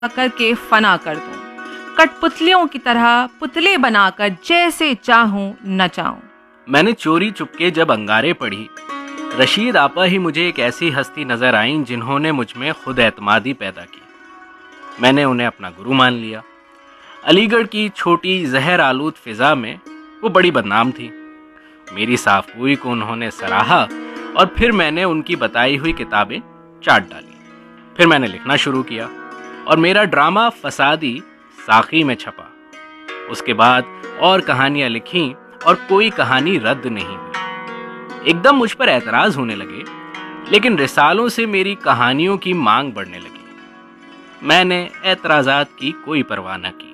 کر کے فنا کر دوں، کٹپتلیوں کی طرح پتلے بنا کر جیسے چاہوں نچاؤں۔ میں نے چوری چپکے جب انگارے پڑھی، رشید آپا ہی مجھے ایک ایسی ہستی نظر آئیں جنہوں نے مجھ میں خود اعتمادی پیدا کی۔ میں نے انہیں اپنا گرو مان لیا۔ علی گڑھ کی چھوٹی زہر آلود فضا میں وہ بڑی بدنام تھی۔ میری صاف گوئی کو انہوں نے سراہا اور پھر میں نے ان کی بتائی ہوئی کتابیں چاٹ ڈالی۔ پھر میں نے لکھنا شروع کیا اور میرا ڈرامہ فسادی ساقی میں چھپا۔ اس کے بعد اور کہانیاں لکھیں اور کوئی کہانی رد نہیں ہوئی۔ ایک دم مجھ پر اعتراض ہونے لگے، لیکن رسالوں سے میری کہانیوں کی مانگ بڑھنے لگی۔ میں نے اعتراضات کی کوئی پرواہ نہ کی۔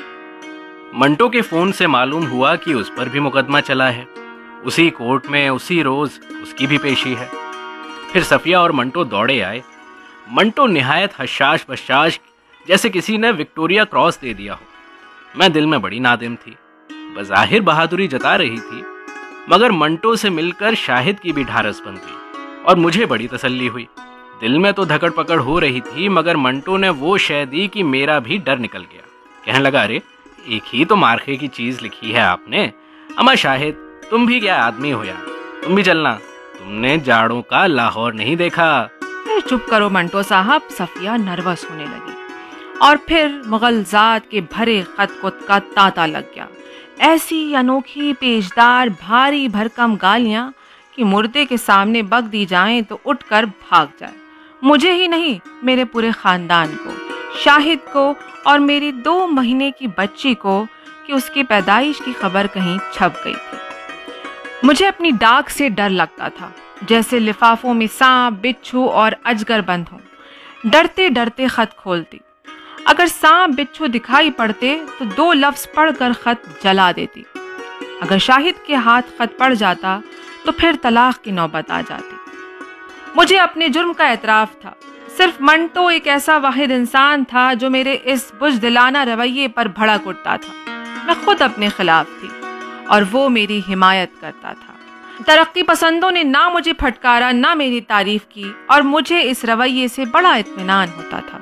منٹو کے فون سے معلوم ہوا کہ اس پر بھی مقدمہ چلا ہے۔ اسی کورٹ میں اسی روز اس کی بھی پیشی ہے۔ پھر صفیہ اور منٹو دوڑے آئے۔ منٹو نہایت حشاش بشاش جیسے کسی نے وکٹوریا کراس دے دیا ہو۔ میں دل میں بڑی نادم تھی، بظاہر بہادری جتا رہی تھی، مگر منٹو سے مل کر شاہد کی بھی ڈھارس بن گئی اور مجھے بڑی تسلی ہوئی۔ دل میں تو دھکڑ پکڑ ہو رہی تھی، مگر منٹو نے وہ شے دی کہ میرا بھی ڈر نکل گیا۔ کہنے لگا، ارے ایک ہی تو مارخے کی چیز لکھی ہے آپ نے، اما شاہد تم بھی کیا آدمی ہو یار، تم بھی چلنا، تم نے جاڑوں کا لاہور نہیں دیکھا۔ چپ کرو منٹو صاحب، صفیہ نروس ہونے لگی اور پھر مغلزات کے بھرے خط کا تانتا لگ گیا۔ ایسی انوکھی پیچدار بھاری بھرکم گالیاں کہ مردے کے سامنے بک دی جائیں تو اٹھ کر بھاگ جائے۔ مجھے ہی نہیں، میرے پورے خاندان کو، شاہد کو اور میری 2 مہینے کی بچی کو کہ اس کی پیدائش کی خبر کہیں چھپ گئی تھی۔ مجھے اپنی ڈاک سے ڈر لگتا تھا، جیسے لفافوں میں سانپ، بچھو اور اجگر بند ہوں۔ ڈرتے ڈرتے خط کھولتی۔ اگر سانپ بچھو دکھائی پڑتے تو 2 لفظ پڑھ کر خط جلا دیتی۔ اگر شاہد کے ہاتھ خط پڑ جاتا تو پھر طلاق کی نوبت آ جاتی۔ مجھے اپنے جرم کا اعتراف تھا۔ صرف منٹو ایک ایسا واحد انسان تھا جو میرے اس بزدلانہ رویے پر بھڑک اٹھتا تھا۔ میں خود اپنے خلاف تھی اور وہ میری حمایت کرتا تھا۔ ترقی پسندوں نے نہ مجھے پھٹکارا نہ میری تعریف کی اور مجھے اس رویے سے بڑا اطمینان ہوتا تھا۔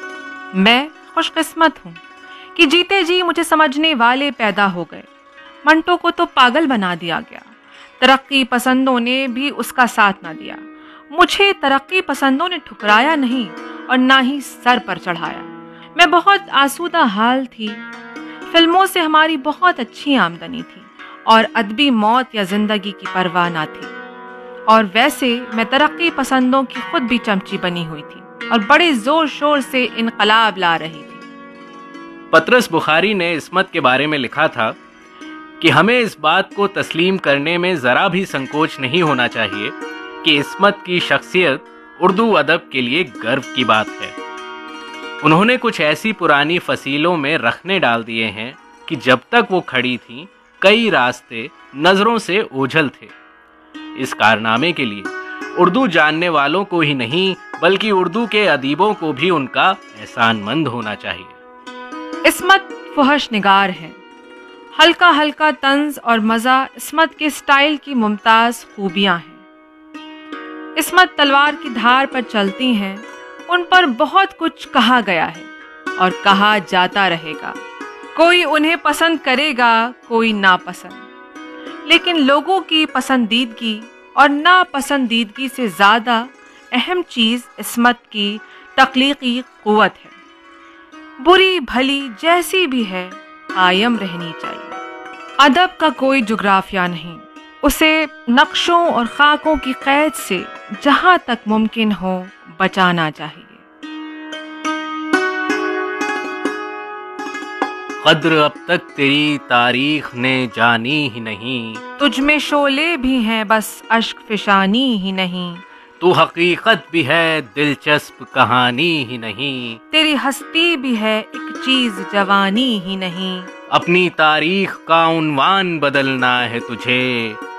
میں خوش قسمت ہوں کہ جیتے جی مجھے سمجھنے والے پیدا ہو گئے۔ منٹو کو تو پاگل بنا دیا گیا، ترقی پسندوں نے بھی اس کا ساتھ نہ دیا۔ مجھے ترقی پسندوں نے ٹھکرایا نہیں اور نہ ہی سر پر چڑھایا۔ میں بہت آسودہ حال تھی۔ فلموں سے ہماری بہت اچھی آمدنی تھی اور ادبی موت یا زندگی کی پرواہ نہ تھی۔ اور ویسے میں ترقی پسندوں کی خود بھی چمچی بنی ہوئی تھی اور بڑے زور شور سے انقلاب لا رہی تھی۔ پطرس بخاری نے عصمت کے بارے میں لکھا تھا کہ ہمیں اس بات کو تسلیم کرنے میں ذرا بھی سنکوچ نہیں ہونا چاہیے کہ عصمت کی شخصیت اردو ادب کے لیے گرو کی بات ہے۔ انہوں نے کچھ ایسی پرانی فصیلوں میں رکھنے ڈال دیے ہیں کہ جب تک وہ کھڑی تھیں کئی راستے نظروں سے اوجھل تھے۔ اس کارنامے کے لیے اردو جاننے والوں کو ہی نہیں بلکہ اردو کے ادیبوں کو بھی ان کا احسان مند ہونا چاہیے۔ عصمت فحش نگار ہے۔ ہلکا ہلکا طنز اور مزہ عصمت کے سٹائل کی ممتاز خوبیاں ہیں۔ عصمت تلوار کی دھار پر چلتی ہیں، ان پر بہت کچھ کہا گیا ہے اور کہا جاتا رہے گا۔ کوئی انہیں پسند کرے گا، کوئی ناپسند، لیکن لوگوں کی پسندیدگی اور ناپسندیدگی سے زیادہ اہم چیز عصمت کی تخلیقی قوت ہے۔ بری بھلی جیسی بھی ہے قائم رہنی چاہیے۔ ادب کا کوئی جغرافیہ نہیں، اسے نقشوں اور خاکوں کی قید سے جہاں تک ممکن ہو بچانا چاہیے۔ قدر اب تک تیری تاریخ نے جانی ہی نہیں، تجھ میں شعلے بھی ہیں بس اشک فشانی ہی نہیں، تو حقیقت بھی ہے دلچسپ کہانی ہی نہیں، تیری ہستی بھی ہے ایک چیز جوانی ہی نہیں، اپنی تاریخ کا عنوان بدلنا ہے تجھے،